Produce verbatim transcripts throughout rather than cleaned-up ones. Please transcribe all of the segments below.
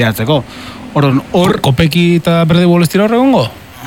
Jatzeko. Orduan, hor... Kopeki eta Berde Bull ez dira horregongo?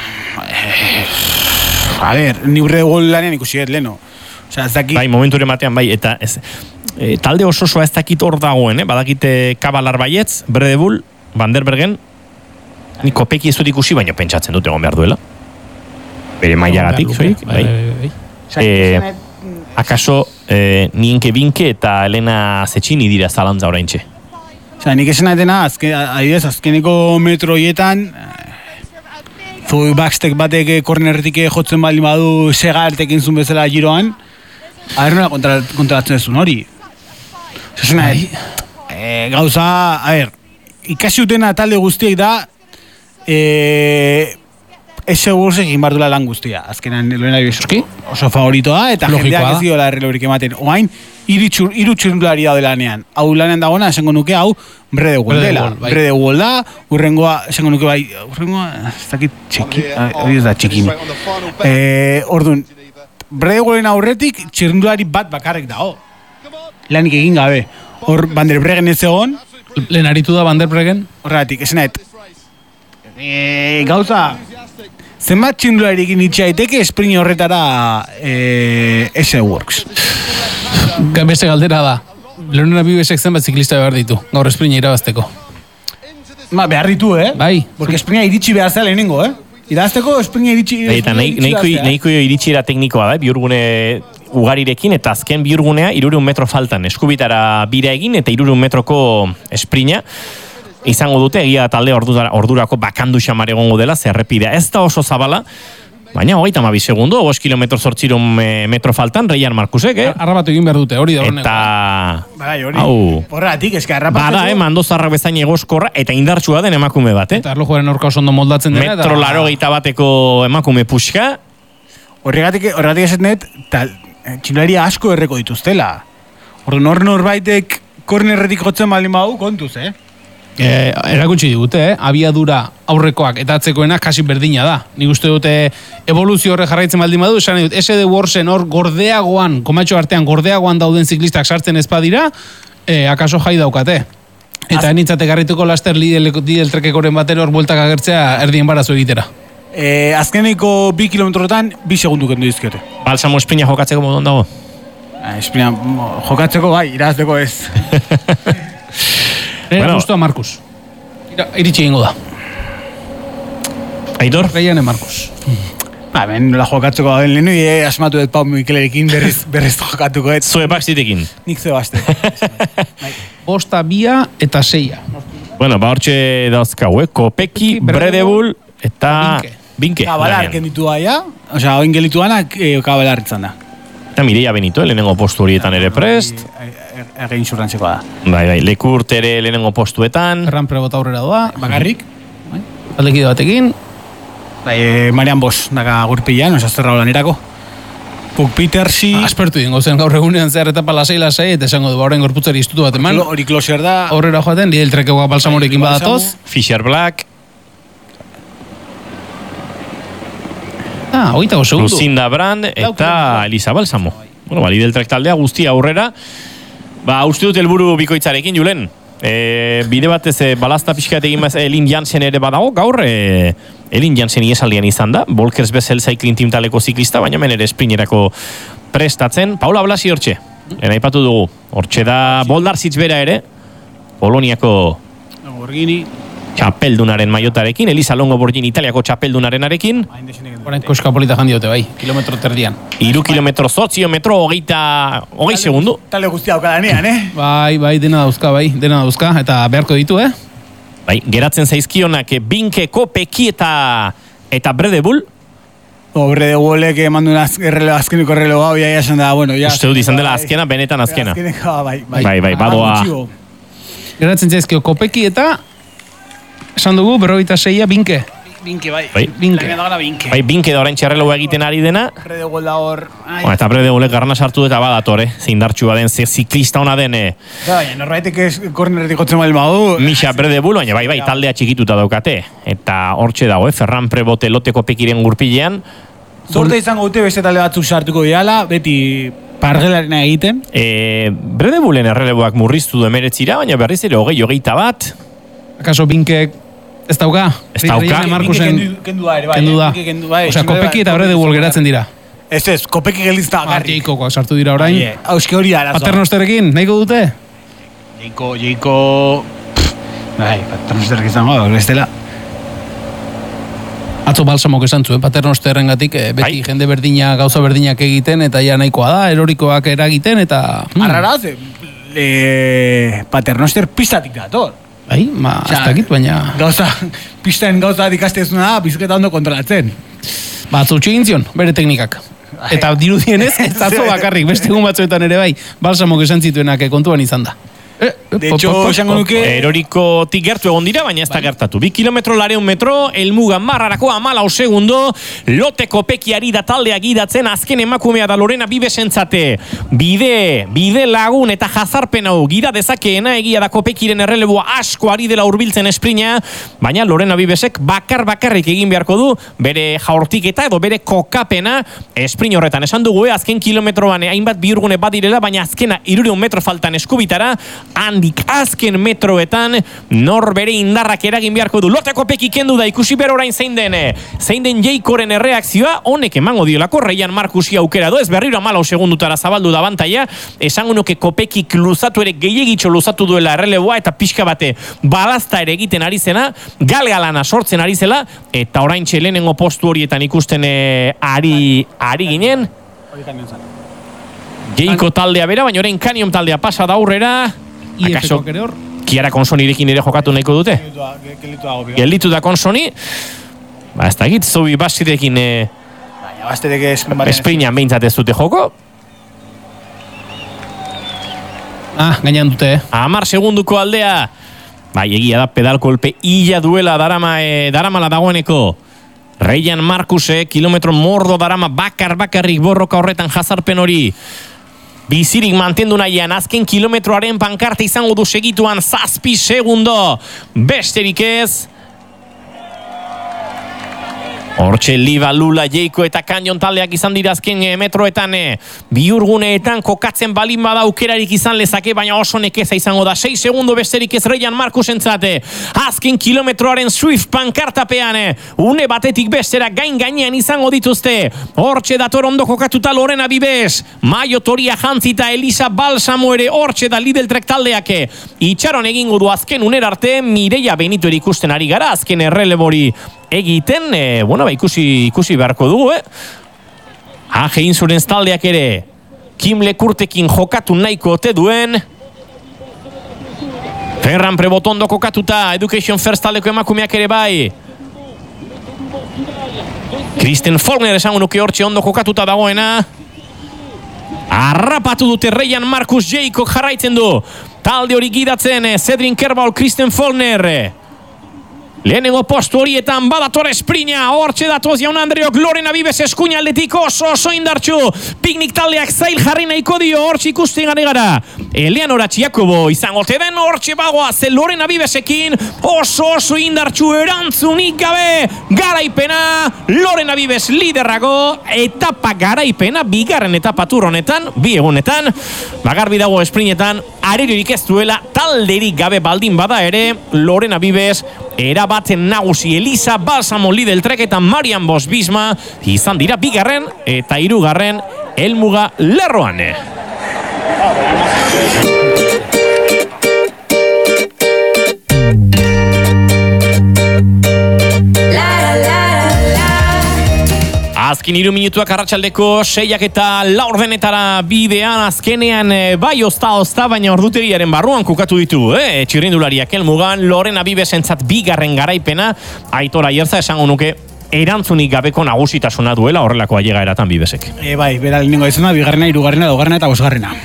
A ber, ni Berde Bull lanean ikusi ez leno. Osea, ez dakit... Bai, momentu ematean, bai, eta ez... E, talde oso osoa ez dakit hor dagoen, eh? Badakite Kabalar baietz, Berde Bull, Van der Bergen, ni Kopeki ez dut ikusi, baina pentsatzen dut egon behar duela. Bere mailagatik, zoik, bai. E, akaso, e, Nienke Binke eta Elena Zetxini dira zalantza oraintxe. Osea, nik esan adena, azken, adidez, azkeneko metroietan, zu backstek batek kornerretik jotzen baldin badu segartekin zuen bezala giroan, haber nola kontra, kontratzen zuen hori. Osea, e, gauza, a ber, ikasi utena talde guztiek da, e, ese gursek inbardula lan guztia. Azkenan, Lorena Oski oso favoritoa, eta logikoa jendeak ez diola errelorik ematen. Oain, iru txirrundulari daude lanean. Hau lanean dagoena, esango nuke, hau, Brede Bull dela. Brede Bull da, urrengoa, esango nuke bai, urrengoa, ez dakit txiki, hori ez da txikini. Orduan, Brede Bullen aurretik, txirrundulari bat bakarrik dago. Lanik egin gabe. Hor, Van der Breggen ez egon. Lehen aritu da Van der Breggen? Horregatik, esenet. E, gauza, zenbat txirrundularikin itxaiteke esprini horretara e, S-Works. Beste galdera da. Leonera Bibesek zenbat ziklista behar ditu, gaur esprina irabazteko. Ma, behar ditu, eh? Bai. Porque esprina iritsi behar zela lehenengo, eh? Irabazteko esprina iritsi... Eta nahiko iritsiera teknikoa da, bihurgune ugarirekin, eta azken bihurgunea hirurehun metro faltan. Eskubitara bira egin eta hirurehun metroko esprina. Izango dute, egia talde ordurako bakandu xamar egongo dela, zerrepidea ez da oso zabala, baina hogeita hamabi segundo, bost kilometro zortziron metro faltan, Reian Markusek, eh? Arrabatu egin behar dute, hori da horrenego. Eta... Bai, hori. Horregatik, eska arrapatzeko... Bada, eh, mandozarrak bezain egoskorra, eta indartsua den emakume bat, eh? Eta erlojuaren aurka oso ondo moldatzen dena. Metro laro geita bateko emakume puxka. Horregatik, horregatik esetnet, txilaria asko erreko dituztela. Orduan, hor norbaitek kornerretik jotzen baldin badu, kontuz, eh? Eh, erakutsi digute, eh? Abiadura aurrekoak eta atzekoenak kasi berdina da. Nik uste dute evoluzio horre jarraitzen baldin badu, esan dut, S D Worsen hor gordeagoan, komatxo artean gordeagoan dauden ziklistak sartzen ez badira, eh, akaso jai daukate. Eta enitzate garrituko laster Lidl trekekoren batero hor bueltak agertzea erdien barazo egitera. Eh, azkeneko bi kilometrotan, bi segundu kendu dizkiote. Balsamo esprina jokatzeko modon dago? Eh, esprina jokatzeko bai, irazteko ez. Nera bueno. Justo a Markus. Iritsi egingo da. Aitor? Reiane Markus. Ba, ben nola jokatzeko da den lehenu, e, asmatu dut Pau Mikelerekin berriz, berriz jokatuko ez. Zue bakzitekin? Nik zue baste. Bosta, bia eta seia. Bueno, ba hortxe dauzkau, eh? Kopeki, Brede Bull eta Binke. Kabalar kenditu daia, osea, oin gelituanak e, kabalar itzan da. Eta Mireia Benito, lehenengo postu horietan ere prest. Egin zurrantzeko da. Bai, bai, Lekurt ere lehenengo postuetan. Erran prebota aurrera doa. Bakarrik. Aldekide batekin. Bai, Marian Bos, daga gurpilan, osazterra holan erako. Puk Petersi... Aspertu dingo zen gaur egunean zehar etapa lasai lasai, eta esango du bauren gorputzari istutu bat eman. Hori Closer da... Aurrera joaten, Lidl trekekoa balsamorekin badatoz. Fisher Black. Ah, hogeita go segundu. Lucinda Brand eta Elisa Balsamo. Bueno, ba, Lidl trek taldea guztia aurrera. Ba, uste dut helburu bikoitzarekin, Julen. E, bide batez, e, balazta pixkat egin baz, Elin Jansen ere badago, gaur, e, Elin Jansen iesaldian izan da, Volkers Bessel Cycling Team taleko ziklista, baina men ere esprinerako prestatzen. Paula Blasi hortxe, lehen aipatu dugu. Hortxe da Boldarsitz bera ere, Poloniako Lamborghini txapeldunaren maiotarekin, Elisa Longo Borgin Italiako txapeldunarenarekin. Horain koska polita jandiote bai, kilometro terdian. Iru kilometro, soziometro, hogeita, hogei segundu. Talde guztia daukadanean, eh? Bai, bai, dena dauzka, bai, dena dauzka, eta beharko ditu, eh? Bai, geratzen zaizkionak Binke, Kopeki eta eta Brede Bull. O, Brede Bullek eman duen azkeniko errelo gau, ja esan da, bueno, ja... Uste dut izan dela azkena, benetan azkena. Azkeneko, bai, bai. Bai, bai, badoa... Geratzen zaizkio Kopeki eta... Esan dugu, berrogeita seia, Binke. Binke, bai. Bai, Binke. Binke. Bai, Binke da orain txarreloa egiten ari dena. Brede Bull da hor... Eta Brede Bullek garrana sartu eta badator, eh? Zindartxua den, ze ziklista ona den, eh? Bai, norbaitek ez korneretik jotzen bali badu... Mixa Brede Bull, baina bai, bai, taldea txikituta daukate. Eta hortxe dago, eh? Ferran Prebote lote Kopekiren gurpilean. Zorte izango dute beste talde batzuk sartuko diala, beti pargelarena egiten. E, Brede Bullen erreleboak murriztu du emeretzira, baina berriz ere hogei hogeita bat. Akaso Binkek ez dauka? Ez dauka. Ryan Markusen kendu da ere, bai. kendu da. Binke kendu, bai. Osea, Kopeki eta Bradewell geratzen dira. Ez ez, Kopeki geldiz da Ah, garri. Jaikokoak sartu dira orain. Hauske hori da arazoa. Paternosterekin, nahiko dute? Jeiko, Jeiko... Bai, Paternosterrek izango, ez dela. Atzo balsamok esan zuen Paternosterrengatik eh, beti Bai. jende berdina gauza berdinak egiten eta ja nahikoa da, erorikoak eragiten eta... Hmm. Arrara, ze, le, Paternoster pistatik dator. Bai, ma, ez dakit, baina... Gauza, pistaen gauza dikastezuna da, biziketa ondo kontrolatzen. Batzu txegin zion, bere teknikak. Eta dirudienez, ez atzo bakarrik, beste egun batzuetan ere bai, balsamok esan zituenak kontuan izan da. Eh, De hecho, esango nuke... Erorikotik gertu egon dira, baina ez da gertatu. Bi kilometro lareun metro, elmuga marrarako amalau segundo, Lotte Kopekiari da taldea gidatzen, azken emakumea da Lorena Bibesentzate. Bide, bide lagun eta jazarpen hau gira dezakeena, egia da Kopekiren erreleboa asko ari dela hurbiltzen esprina, baina Lorena Bibesek bakar bakarrik egin beharko du, bere jaurtiketa edo bere kokapena esprin horretan. Esan dugu, eh, azken kilometroan hainbat bihurgune badirela, baina azkena hirurehun metro faltan eskubitara, handik azken metroetan nor bere indarrak eragin beharko du. Lotte Kopeki kendu da, ikusi ber orain zein den zein den Jaikoren erreakzioa, honek emango diolako Ryan Markusi aukera do, ez berriro amalau segundutara zabaldu da bantaia, esango nuke Kopekik luzatu ere gehiagitxo luzatu duela erreleboa eta pixka bate balazta ere egiten ari zena, galgalana sortzen ari zela, eta orain lehenengo postu horietan ikusten eh, ari, ari ginen. Jaiko taldea bera, baina orain Canyon taldea pasa da aurrera. I F Akaso koak ere hor. Kiara Consonirekin ere jokatu nahiko dute? Gelditu da Consoni. Ba, ez da egit, Zobi Basirekin eh, Baina, bastek ez... esprina behintzat ez dute joko. Ah, gainan dute, eh? Amar segunduko aldea. Bai, egia da, pedal kolpe illa duela darama, eh, daramala dagoeneko. Ryan Markuse, kilometro mordo darama bakar bakarrik borroka horretan jazarpen hori. Bizirik mantendu nahian, azken kilometroaren pankarte izango du segituan zazpi segundo. Besterik ez. Hortxe Liba, Lula, Jaiko eta Canyon taldeak izan dira azken eh, metroetan eh, bihurguneetan kokatzen balin bada aukerarik izan lezake, baina oso nekeza izango da. sei segundo besterik ez Ryan Markusentzate. Azken kilometroaren Swift pankartapean eh, une batetik bestera gain gainean izango dituzte. Hortxe dator ondo kokatuta Lorena Bibes, Maio Toria jantzita Elisa Balsamo ere hortxe da Lidl Trek taldeak. eh. Itxaron egingo du azken uner arte, Mireia Benito ere ikusten ari gara azken errelebori egiten, eh, bueno, ba, ikusi, ikusi beharko dugu, eh? Age Insurance taldeak ere, Kim Lekurtekin jokatu nahiko ote duen. Ferran Prebotondo kokatuta, Education First taldeko emakumeak ere bai. Kristen Faulkner esango nuke hortxe ondo kokatuta dagoena. Arrapatu dute Ryan Markus, Jaiko jarraitzen du. Talde hori gidatzen, Cedrin Kerbal, Kristen Faulkner. Lehenengo postu horietan badator esprina, hortxe datoz jaun Andreok, Lorena Bibes eskuina aldetik oso oso indartxu, piknik taldeak zail jarri nahiko dio, hortxe ikusten gane gara. Eleanora Txiakobo izango te den hortxe bagoa, ze Lorena Bibesekin oso oso indartxu erantzunik gabe, garaipena, Lorena Bibes liderrago, etapa garaipena, bigarren etapa turronetan, bi egunetan, bagarbi dago esprinetan, areririk ez duela, talderik gabe baldin bada ere, Lorena Bibes, erabaten nagusi Elisa Balsamo Lidl Trek eta Marian Bosch Bisma izan dira bigarren eta hirugarren helmuga lerroan. Azken hiru minutuak arratsaldeko seiak eta laurdenetara bidean azkenean e, bai ozta-ozta, baina ordutegiaren barruan kukatu ditu, eh? Txirrindulariak helmugan, Lorena Bibesentzat bigarren garaipena, Aitor Ayerza esango nuke erantzunik gabeko nagusitasuna duela horrelako ailega eratan Bibesek. E, bai, bera lehenengo izan da, bigarrena, hirugarrena, laugarrena eta bosgarrena.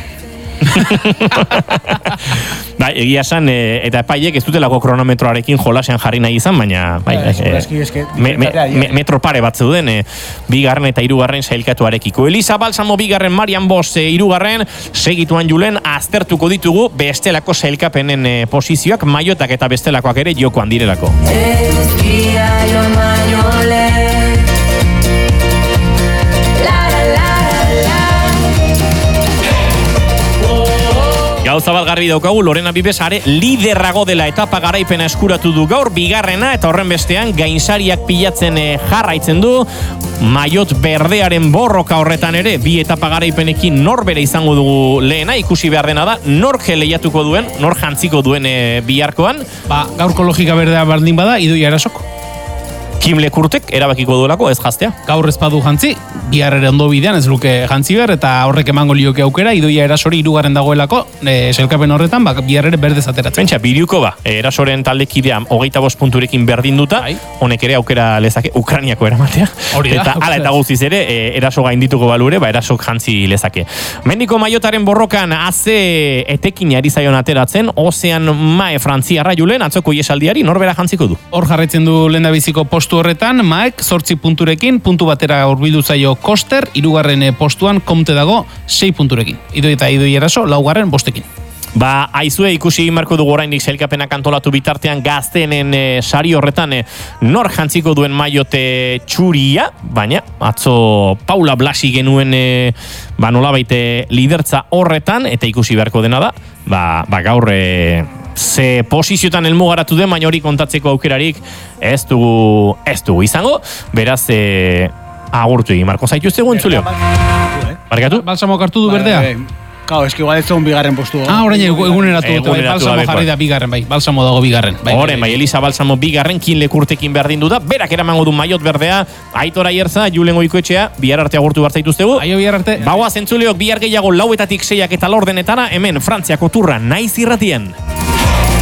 Bai, egia esan, e, eta epaiek ez dutelako kronometroarekin jolasean jarri nahi izan, baina bai, Ba, e, eski, eski, me, me, diferentea, me, metro pare bat zeuden e, bigarren eta hirugarren sailkatuarekiko. Elisa Balsamo bigarren, Marian Bosch e, hirugarren, segituan Julen aztertuko ditugu bestelako sailkapenen e, posizioak, maiotak eta bestelakoak ere jokoan direlako. Gauza bat garbi daukagu, Lorena Vives are liderrago dela etapa garaipena eskuratu du gaur, bigarrena, eta horren bestean gainsariak pilatzen jarraitzen du, maiot berdearen borroka horretan ere, bi etapa garaipenekin nor bere izango dugu lehena, ikusi behar dena da, nor lehiatuko duen, nor jantziko duen e, biharkoan. Ba, gaurko logika berdea bardin bada, Idoia Erasok. Kim Lekurtek erabakiko duelako ez jaztea. Gaur ez badu jantzi, bihar ere ondo bidean ez luke jantzi behar, eta horrek emango lioke aukera, Idoia Erasori hirugarren dagoelako, e, selkapen horretan, ba, bihar ere berdez ateratzen. Pentsa, Biriuko ba, Erasoren taldekidea hogeita bost punturekin berdinduta, honek ere aukera lezake Ukrainiako eramatea. Hori da. Eta ala eta guztiz ere, e, Eraso gaindituko balure, ba, Erasok jantzi lezake. Mendiko maiotaren borrokan aze etekin ari zaion ateratzen, Ozean Mae Frantziarra Julen, atzoko iesaldiari norbera jantziko du. Hor jarraitzen du lehendabiziko postu horretan, Maek zortzi punturekin, puntu batera hurbildu zaio Koster, hirugarren postuan Komte dago sei punturekin. Idoi eta Idoi Eraso, laugarren bostekin. Ba, aizue ikusi egin marko dugu oraindik sailkapenak antolatu bitartean gazteenen e, sari horretan e, nor jantziko duen maiote txuria, baina atzo Paula Blasi genuen e, ba, nolabait lidertza horretan, eta ikusi beharko dena da, ba, ba gaur e, ze posiziotan elmugaratu den, baina hori kontatzeko aukerarik ez dugu, ez dugu izango, beraz e, agurtu egin marko zaituzte guen Zulio. Barkatu? Balsamok hartu du berdea? Kau, eski igual ez dugun bigarren postu. Ah, orain eguneratu dute, bai, Balsamo jarri da bigarren, bai, Balsamo dago bigarren. Horren, bai, Elisa Balsamo bigarren, Kin Lekurtekin berdin du da, berak eramango du maiot berdea, Aitor Aierza, Julen Goikoetxea, bihar arte agurtu bartzaituztegu. Aio bihar arte. Bagoa zentzuleok bihar gehiago lauetatik seiak eta laurdenetara, hemen Frantziako turra naiz irratien.